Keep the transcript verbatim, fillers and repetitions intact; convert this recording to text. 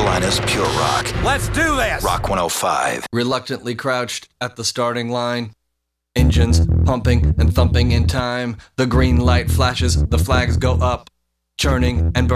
Carolina's pure rock. Let's do this! Rock one oh five. Reluctantly crouched at the starting line. Engines pumping and thumping in time. The green light flashes, the flags go up. Churning and burning.